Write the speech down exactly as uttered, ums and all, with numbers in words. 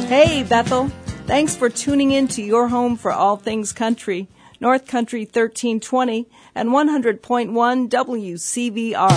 Hey, Bethel. Thanks for tuning in to your home for all things country. North Country thirteen twenty and one hundred point one W C V R.